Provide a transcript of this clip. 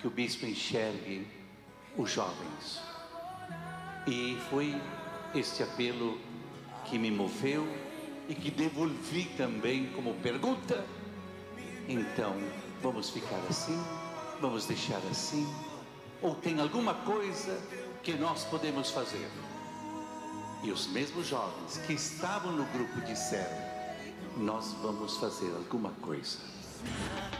que o bispo enxergue os jovens. E foi este apelo que me moveu e que devolvi também como pergunta. Então, vamos ficar assim? Vamos deixar assim? Ou tem alguma coisa que nós podemos fazer? E os mesmos jovens que estavam no grupo disseram: nós vamos fazer alguma coisa.